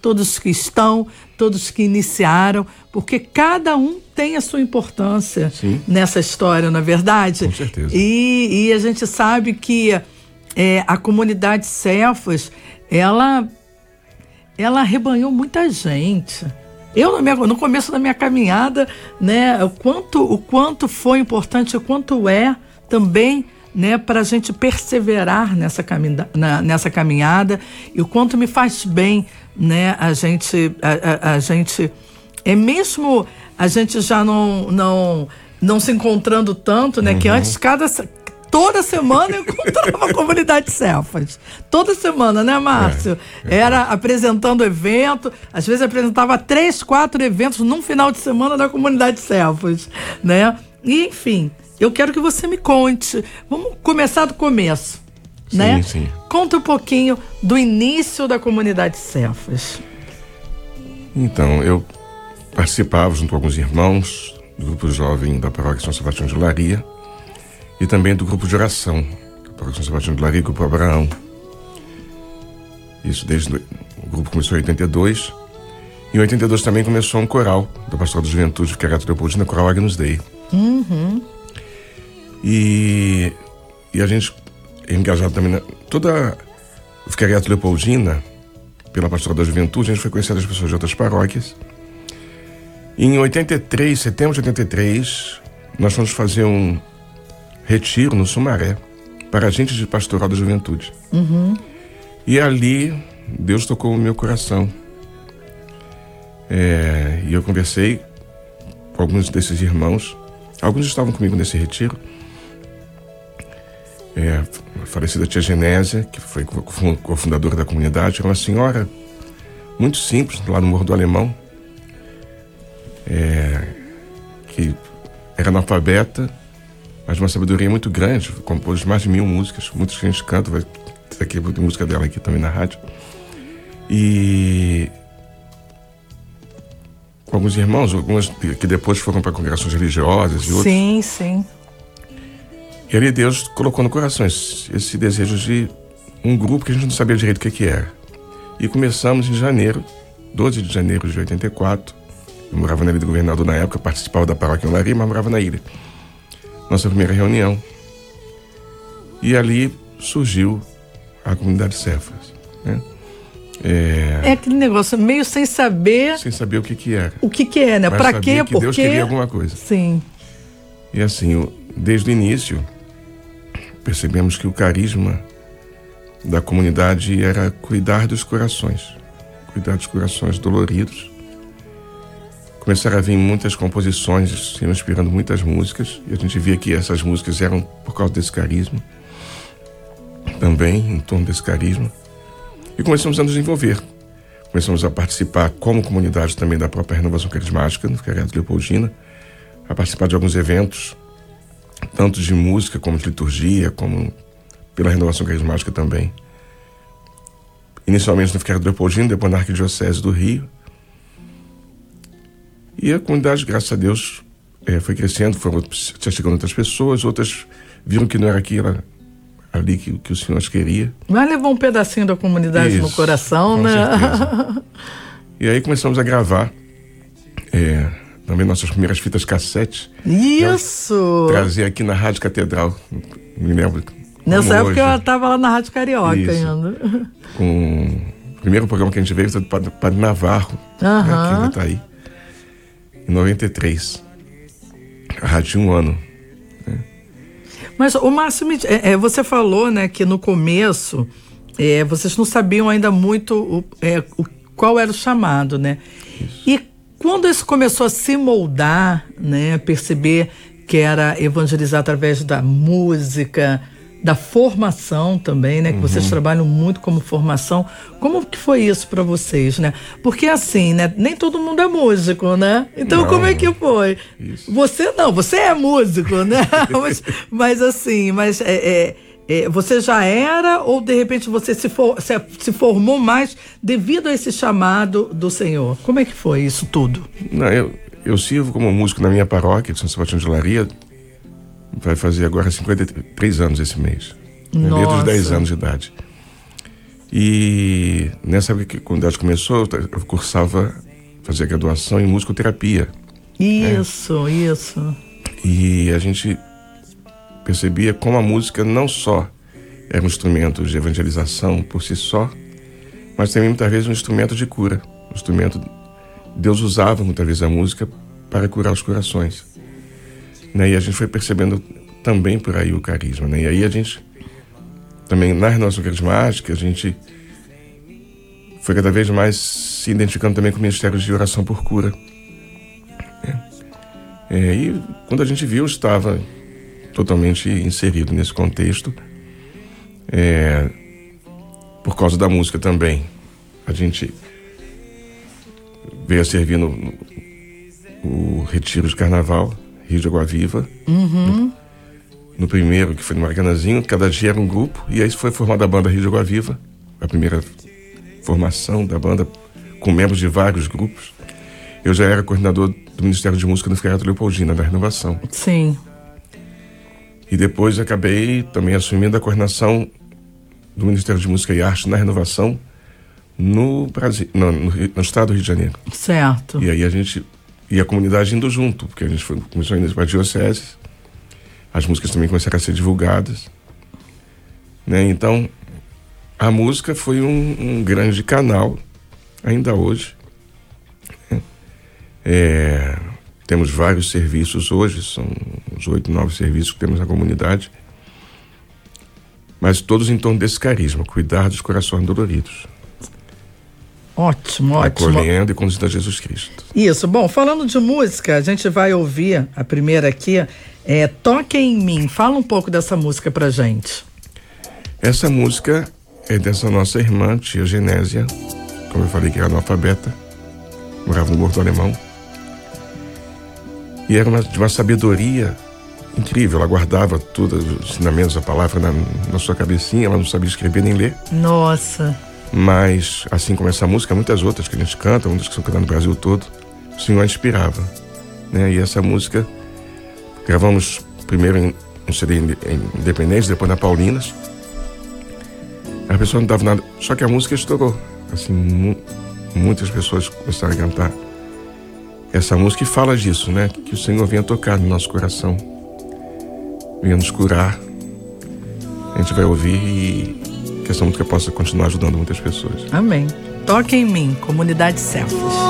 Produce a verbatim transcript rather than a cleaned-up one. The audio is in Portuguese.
todos que estão, todos que iniciaram, porque cada um tem a sua importância Sim. nessa história, não é verdade? Com certeza. E, e a gente sabe que é, a comunidade Cefas, ela, ela arrebanhou muita gente. Eu, no, minha, no começo da minha caminhada, né, o quanto, o quanto foi importante, o quanto é também, né, para a gente perseverar nessa, caminha, na, nessa caminhada, e o quanto me faz bem, né, a gente, a, a, a gente, é mesmo a gente já não, não, não se encontrando tanto, né, uhum. que antes cada... Toda semana eu encontrava a comunidade Cefas. Toda semana, né, Márcio? É, é. Era apresentando evento, às vezes apresentava três, quatro eventos num final de semana da comunidade Cefas, né? E, enfim, eu quero que você me conte. Vamos começar do começo, sim, né? Sim. Conta um pouquinho do início da comunidade Cefas. Então, eu participava junto com alguns irmãos do grupo jovem da paróquia São Sebastião de Olaria, e também do grupo de oração, da paróquia São Sebastião de Olaria, grupo Abraão. Isso desde o grupo começou em oitenta e dois. Em oitenta e dois também começou um coral da Pastoral da Juventude, Vicariato Leopoldina, Coral Agnus Dei. Uhum. E, e a gente é engajado também na toda o Vicariato Leopoldina, pela Pastoral da Juventude. A gente foi conhecendo as pessoas de outras paróquias. E em oitenta e três, setembro de oitenta e três, nós fomos fazer um retiro no Sumaré para agentes de Pastoral da Juventude. Uhum. E ali Deus tocou o meu coração. É, e eu conversei com alguns desses irmãos. Alguns estavam comigo nesse retiro. É, a falecida tia Genésia, que foi cofundadora da comunidade, era uma senhora muito simples, lá no Morro do Alemão, é, que era analfabeta, mas uma sabedoria muito grande, compôs mais de mil músicas, muitas que a gente canta, vai ter aqui a música dela aqui também na rádio. E com alguns irmãos, algumas que depois foram para congregações religiosas e outros. Sim, sim. E ali Deus colocou no coração esse, esse desejo de um grupo que a gente não sabia direito o que, que era. E começamos em janeiro, doze de janeiro de oitenta e quatro. Eu morava na Ilha do Governador na época, participava da paróquia em Olaria, mas morava na ilha. Nossa primeira reunião. E ali surgiu a comunidade Cefas, né? É... é aquele negócio meio sem saber... Sem saber o que que era. O que que é, né? Para quê? Que Deus queria alguma coisa. Sim. E assim, desde o início, percebemos que o carisma da comunidade era cuidar dos corações. Cuidar dos corações doloridos. Começaram a vir muitas composições, inspirando muitas músicas, e a gente via que essas músicas eram por causa desse carisma, também em torno desse carisma. E começamos a nos envolver. Começamos a participar como comunidade também da própria Renovação Carismática, no Vicariato Leopoldina, a participar de alguns eventos, tanto de música como de liturgia, como pela Renovação Carismática também. Inicialmente no Vicariato Leopoldina, depois na Arquidiocese do Rio. E a comunidade, graças a Deus, é, foi crescendo, foram já chegando outras pessoas, outras viram que não era aquilo ali que, que o Senhor queria. Mas levou um pedacinho da comunidade Isso, no coração, com né? certeza. E aí começamos a gravar é, também nossas primeiras fitas cassete. Isso! Trazer aqui na Rádio Catedral, me lembro. Nessa época hoje. eu estava lá na Rádio Carioca Isso. ainda. Com o primeiro programa que a gente veio foi do Padre Navarro, uhum. né, que ainda está aí. Em noventa e três. A rádio tinha um ano. Né? Mas, o Márcio, é, é, você falou, né, que no começo é, vocês não sabiam ainda muito o, é, o, qual era o chamado, né? Isso. E quando isso começou a se moldar, né, perceber que era evangelizar através da música, da formação também, né? Que uhum. vocês trabalham muito como formação. Como que foi isso para vocês, né? Porque assim, né? Nem todo mundo é músico, né? Então não, como é que foi? Isso. Você não, você é músico, né? mas, mas assim, mas é, é, é, você já era ou de repente você se, for, se, se formou mais devido a esse chamado do Senhor? Como é que foi isso tudo? Não, eu, eu sirvo como músico na minha paróquia de São Sebastião de Olaria. Vai fazer agora cinquenta e três anos esse mês. Desde os dez anos de idade. E nessa época que a comunidade começou, eu cursava, fazia graduação em musicoterapia. Isso, né? isso. E a gente percebia como a música não só era um instrumento de evangelização por si só, mas também muitas vezes um instrumento de cura. Um instrumento, Deus usava muitas vezes a música para curar os corações. Né? E a gente foi percebendo também por aí o carisma. Né? E aí a gente, também na renovação carismática, a gente foi cada vez mais se identificando também com ministérios de oração por cura. É, e quando a gente viu, estava totalmente inserido nesse contexto. É, por causa da música também. A gente veio a servir no, no, no Retiro de Carnaval, Rio de Água Viva. Uhum. No, no primeiro, que foi no Maracanãzinho, cada dia era um grupo. E aí foi formada a banda Rio de Água Viva, a primeira formação da banda, com membros de vários grupos. Eu já era coordenador do Ministério de Música no Vicariato Leopoldina, da Renovação. Sim. E depois acabei também assumindo a coordenação do Ministério de Música e Arte na Renovação no Brasil, no, no, no estado do Rio de Janeiro. Certo. E aí a gente, e a comunidade indo junto, porque a gente foi, começou a ir para a diocese, as músicas também começaram a ser divulgadas, né? Então, a música foi um, um grande canal, ainda hoje. É, temos vários serviços hoje, são uns oito, nove serviços que temos na comunidade, mas todos em torno desse carisma, cuidar dos corações doloridos. Ótimo, ótimo. Acolhendo e conduzindo a Jesus Cristo. Isso, bom, falando de música, a gente vai ouvir a primeira aqui, é Toque em Mim. Fala um pouco dessa música pra gente. Essa música é dessa nossa irmã, tia Genésia, como eu falei que era analfabeta, morava no Bordo Alemão. E era uma, de uma sabedoria incrível. Ela guardava todos os ensinamentos, a palavra na, na sua cabecinha. Ela não sabia escrever nem ler. Nossa. Mas, assim como essa música, muitas outras que a gente canta, muitas que são cantadas no Brasil todo, o Senhor a inspirava. Né? E essa música, gravamos primeiro em um C D independente, depois na Paulinas. A pessoa não dava nada, só que a música estourou. Assim, mu- muitas pessoas começaram a cantar essa música e fala disso, né? Que o Senhor venha tocar no nosso coração, venha nos curar. A gente vai ouvir e que essa música possa continuar ajudando muitas pessoas. Amém. Toque em Mim, Comunidade Cefas.